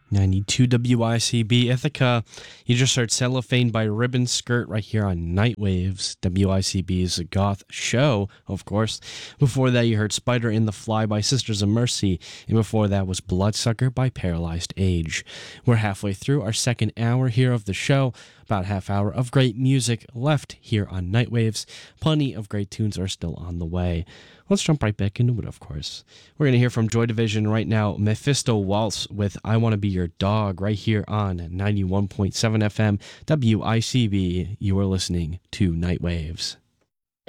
92 WICB Ithaca. You just heard Cellophane by Ribbon Skirt right here on Nightwaves, WICB's goth show, of course. Before that, you heard Spider in the Fly by Sisters of Mercy, and before that was Bloodsucker by Paralyzed Age. We're halfway through our second hour here of the show. About half hour of great music left here on Nightwaves. Plenty of great tunes are still on the way. Let's jump right back into it, of course. We're going to hear from Joy Division right now, Mephisto Waltz with I Want to Be Your Dog right here on 91.7 FM WICB. You are listening to Nightwaves.